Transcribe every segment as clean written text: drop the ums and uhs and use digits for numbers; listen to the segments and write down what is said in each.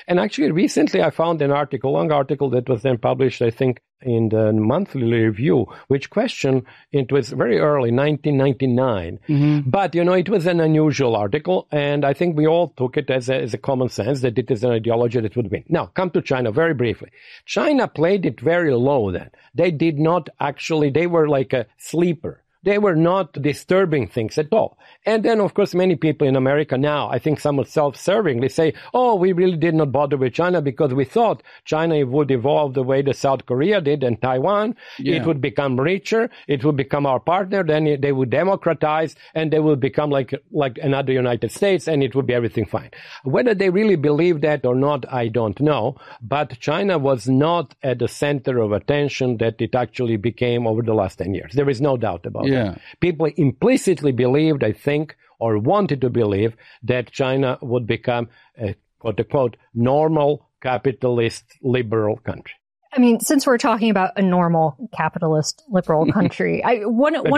And actually, recently I found an article, long article that was then published, I think, in the Monthly Review, which questioned, it was very early, 1999. Mm-hmm. But, it was an unusual article, and I think we all took it as a common sense that it is an ideology that would win. Now, come to China very briefly. China played it very low then. They did not actually, they were like a sleeper. They were not disturbing things at all. And then, of course, many people in America now, I think somewhat self-servingly say, oh, we really did not bother with China because we thought China would evolve the way that South Korea did and Taiwan. Yeah. It would become richer. It would become our partner. Then they would democratize and they would become like another United States and it would be everything fine. Whether they really believe that or not, I don't know. But China was not at the center of attention that it actually became over the last 10 years. There is no doubt about it. Yeah. People implicitly believed, I think, or wanted to believe that China would become a quote-unquote normal capitalist liberal country. I mean, since we're talking about a normal capitalist liberal country, one of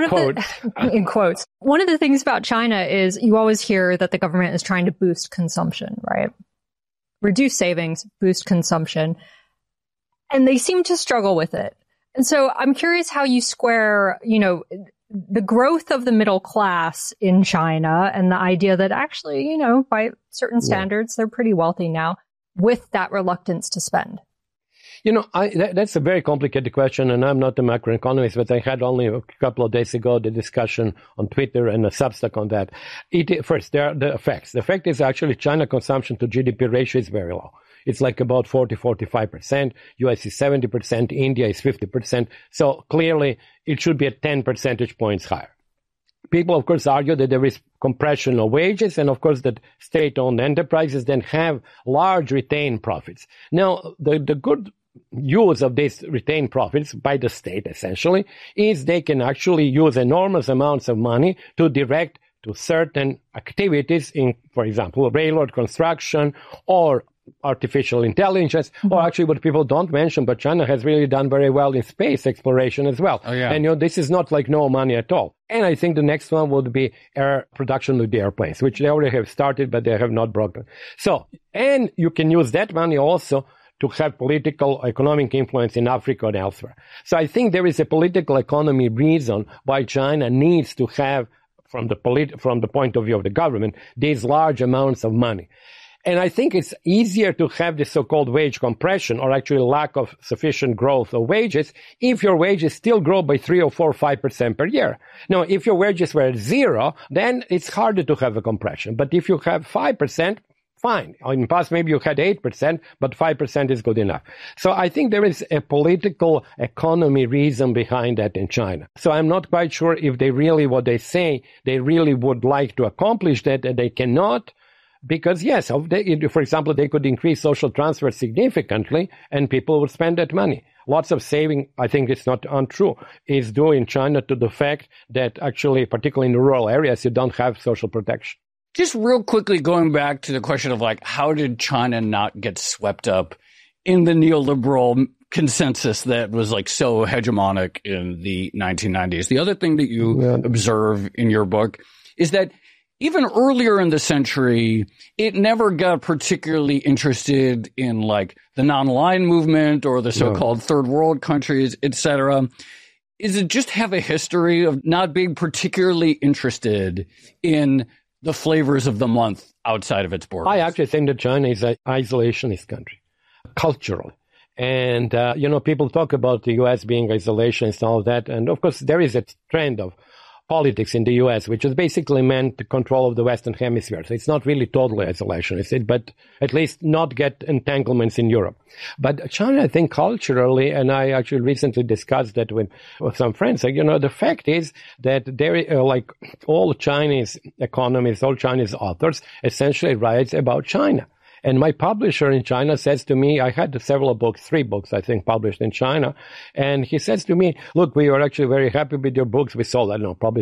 the things about China is you always hear that the government is trying to boost consumption, right? Reduce savings, boost consumption. And they seem to struggle with it. And so I'm curious how you square, the growth of the middle class in China and the idea that actually, by certain standards, they're pretty wealthy now, with that reluctance to spend. That's a very complicated question, and I'm not a macroeconomist, but I had only a couple of days ago the discussion on Twitter and a Substack on that. First, there are the effects. The fact is actually China consumption to GDP ratio is very low. It's like about 40-45%. US is 70%. India is 50%. So clearly, it should be at 10 percentage points higher. People, of course, argue that there is compression of wages and, of course, that state-owned enterprises then have large retained profits. Now, the good use of these retained profits by the state, essentially, is they can actually use enormous amounts of money to direct to certain activities in, for example, railroad construction or artificial intelligence, or actually what people don't mention, but China has really done very well in space exploration as well. Oh, yeah. And, this is not like no money at all. And I think the next one would be air production with the airplanes, which they already have started, but they have not broken. So, and you can use that money also to have political, economic influence in Africa and elsewhere. So I think there is a political economy reason why China needs to have, from the point of view of the government, these large amounts of money. And I think it's easier to have this so-called wage compression, or actually lack of sufficient growth of wages, if your wages still grow by 3 or 4 or 5% per year. Now, if your wages were at 0, then it's harder to have a compression. But if you have 5%, fine. In the past, maybe you had 8%, but 5% is good enough. So I think there is a political economy reason behind that in China. So I'm not quite sure if they really, what they say, they really would like to accomplish that, and they cannot. Because, yes, for example, they could increase social transfer significantly and people would spend that money. Lots of saving, I think it's not untrue, is due in China to the fact that actually, particularly in the rural areas, you don't have social protection. Just real quickly going back to the question of how did China not get swept up in the neoliberal consensus that was so hegemonic in the 1990s? The other thing that you observe in your book is that even earlier in the century, it never got particularly interested in the non-aligned movement or the so-called third world countries, etc. Is it just have a history of not being particularly interested in the flavors of the month outside of its borders? I actually think that China is an isolationist country, culturally. And, people talk about the U.S. being isolationist and all that. And, of course, there is a trend of politics in the U.S., which is basically meant to control of the Western Hemisphere. So it's not really totally isolationist, but at least not get entanglements in Europe. But China, I think culturally, and I actually recently discussed that with some friends, the fact is that there, all Chinese economists, all Chinese authors essentially write about China. And my publisher in China says to me, I had several books, 3 books, I think, published in China. And he says to me, look, we are actually very happy with your books. We sold, I don't know, probably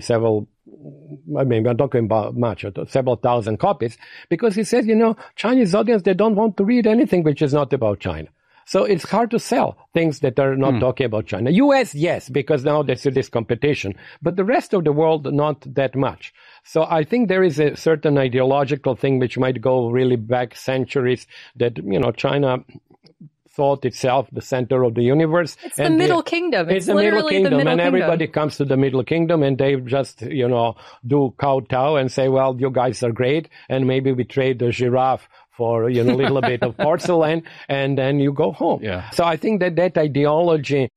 we're talking about much, several thousand copies. Because he says, Chinese audience, they don't want to read anything which is not about China. So it's hard to sell things that are not talking about China. U.S., yes, because now there's this competition. But the rest of the world, not that much. So I think there is a certain ideological thing which might go really back centuries that, China thought itself the center of the universe. It's the Middle Kingdom. It's the Middle Kingdom. And everybody comes to the Middle Kingdom and they just, do kowtow and say, well, you guys are great. And maybe we trade the giraffe for, a little bit of porcelain, and then you go home. Yeah. So I think that ideology,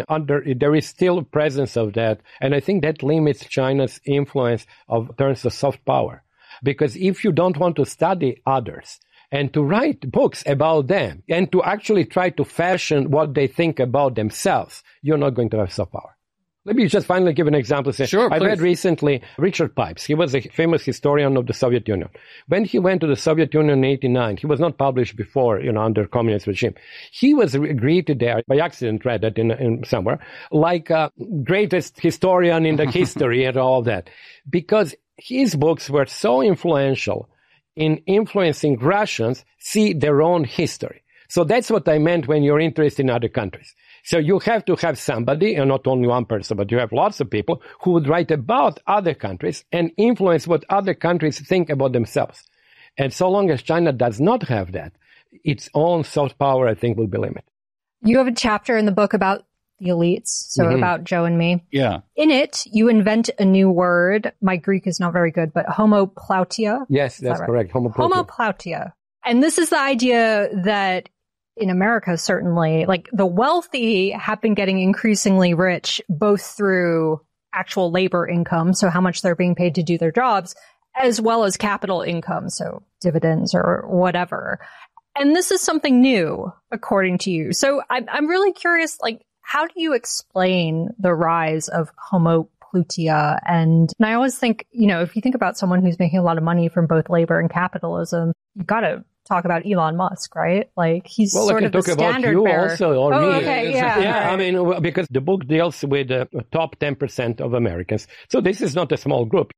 there is still presence of that. And I think that limits China's influence in terms of soft power. Because if you don't want to study others and to write books about them and to actually try to fashion what they think about themselves, you're not going to have soft power. Let me just finally give an example. Sure, I read recently Richard Pipes. He was a famous historian of the Soviet Union. When he went to the Soviet Union in 1989, he was not published before, under communist regime. He was greeted there, by accident read it in somewhere, like greatest historian in the history and all that. Because his books were so influential in influencing Russians see their own history. So that's what I meant when you're interested in other countries. So you have to have somebody, and not only one person, but you have lots of people who would write about other countries and influence what other countries think about themselves. And so long as China does not have that, its own soft power, I think, will be limited. You have a chapter in the book about the elites, so about Joe and me. Yeah. In it, you invent a new word. My Greek is not very good, but homoplautia. Yes, that's correct. Homoplautia. And this is the idea that in America, certainly, like the wealthy have been getting increasingly rich, both through actual labor income, so how much they're being paid to do their jobs, as well as capital income, so dividends or whatever. And this is something new, according to you. So I'm really curious, like, how do you explain the rise of homoplautia? And I always think, if you think about someone who's making a lot of money from both labor and capitalism, you got to talk about Elon Musk, right? Like he's sort of the standard bearer. Also, or me. Okay, yeah. Right. Because the book deals with the top 10% of Americans. So this is not a small group.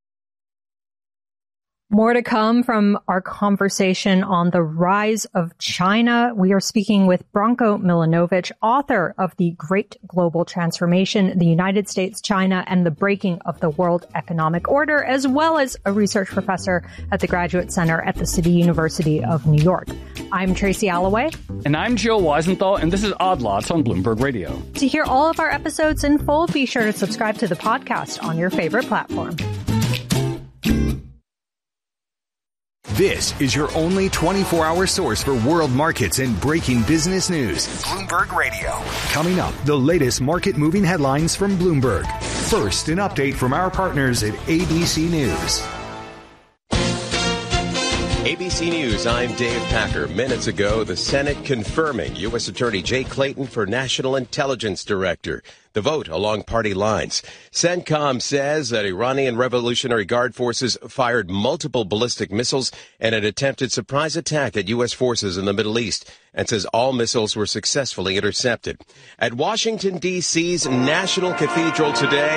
More to come from our conversation on the rise of China. We are speaking with Branko Milanovic, author of The Great Global Transformation, the United States, China, and the Breaking of the World Economic Order, as well as a research professor at the Graduate Center at the City University of New York. I'm Tracy Alloway. And I'm Joe Weisenthal, and this is Odd Lots on Bloomberg Radio. To hear all of our episodes in full, be sure to subscribe to the podcast on your favorite platform. This is your only 24-hour source for world markets and breaking business news. Bloomberg Radio. Coming up, the latest market-moving headlines from Bloomberg. First, an update from our partners at ABC News. ABC News, I'm Dave Packer. Minutes ago, the Senate confirming U.S. Attorney Jay Clayton for National Intelligence Director. The vote along party lines. CENTCOM says that Iranian Revolutionary Guard forces fired multiple ballistic missiles in an attempted surprise attack at U.S. forces in the Middle East, and says all missiles were successfully intercepted. At Washington, D.C.'s National Cathedral today,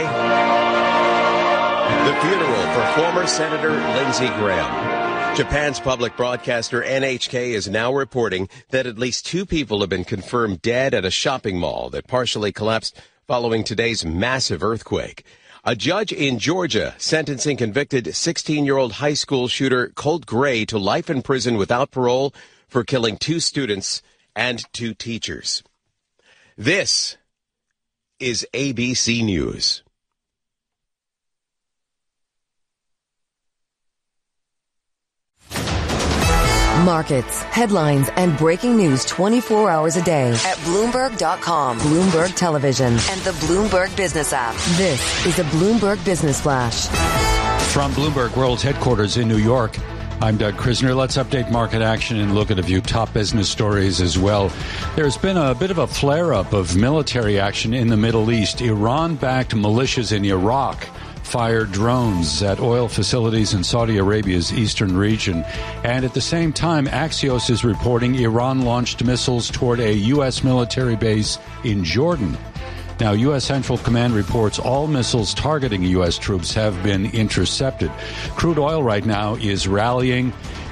the funeral for former Senator Lindsey Graham. Japan's public broadcaster NHK is now reporting that at least 2 people have been confirmed dead at a shopping mall that partially collapsed following today's massive earthquake. A judge in Georgia sentencing convicted 16-year-old high school shooter Colt Gray to life in prison without parole for killing 2 students and 2 teachers. This is ABC News. Markets, headlines, and breaking news 24 hours a day at Bloomberg.com, Bloomberg Television, and the Bloomberg Business app. This is a Bloomberg Business Flash. From Bloomberg World Headquarters in New York, I'm Doug Krisner. Let's update market action and look at a few top business stories as well. There's been a bit of a flare-up of military action in the Middle East. Iran-backed militias in Iraq fired drones at oil facilities in Saudi Arabia's eastern region. And at the same time, Axios is reporting Iran launched missiles toward a U.S. military base in Jordan. Now, U.S. Central Command reports all missiles targeting U.S. troops have been intercepted. Crude oil right now is rallying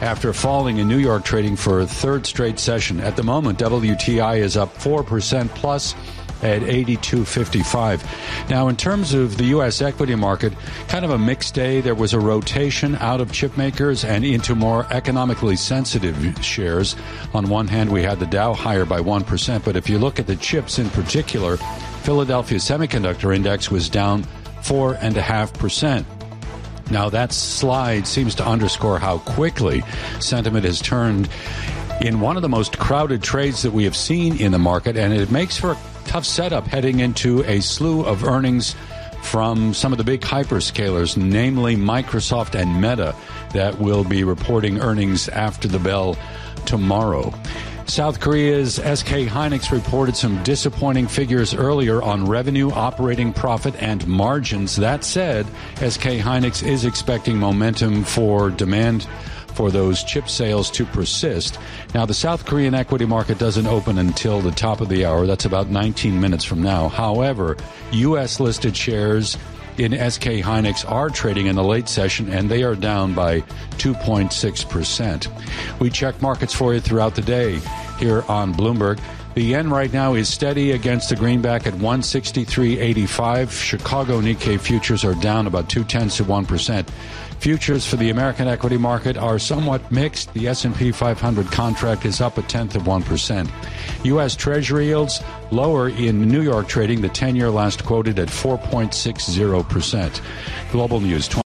after falling in New York trading for a third straight session. At the moment, WTI is up 4% plus at 82.55. Now, in terms of the U.S. equity market, kind of a mixed day. There was a rotation out of chip makers and into more economically sensitive shares. On one hand, we had the Dow higher by 1%, but if you look at the chips in particular, Philadelphia Semiconductor Index was down 4.5%. Now, that slide seems to underscore how quickly sentiment has turned in one of the most crowded trades that we have seen in the market, and it makes for a tough setup heading into a slew of earnings from some of the big hyperscalers, namely Microsoft and Meta, that will be reporting earnings after the bell tomorrow. South Korea's SK Hynix reported some disappointing figures earlier on revenue, operating profit, and margins. That said, SK Hynix is expecting momentum for demand for those chip sales to persist. Now, the South Korean equity market doesn't open until the top of the hour. That's about 19 minutes from now. However, U.S.-listed shares in SK Hynix are trading in the late session, and they are down by 2.6%. We check markets for you throughout the day here on Bloomberg. The yen right now is steady against the greenback at 163.85. Chicago Nikkei futures are down about 0.2%. Futures for the American equity market are somewhat mixed. The S&P 500 contract is up 0.1%. U.S. Treasury yields lower in New York trading. The 10-year last quoted at 4.60%. Global News.